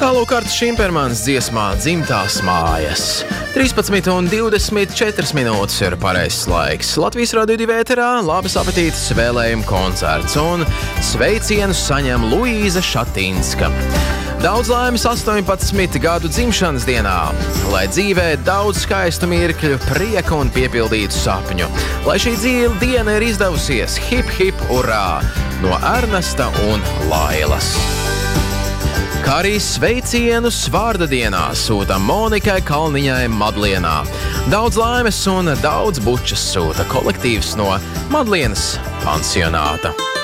Kā Lukārts Šimpermans dziesmā Dzimtās mājas. 13:24 minūtes ir pareizs laiks. Latvijas Radio 2 ēterā labas apetītes vēlējumu koncerts un sveicienus saņem Luīza Šatinska. Daudz laimes 18 gadu dzimšanas dienā, lai dzīvē daudz skaistu mirkļu, prieka un piepildītu sapņu. Lai šī diena ir izdevusies, hip hip urā, no Ernesta un Lailas. Kā arī sveicienus vārda dienā sūta Monikai Kalniņai Madlienā. Daudz laimes un daudz bučas sūta kolektīvs no Madlienas pansionāta.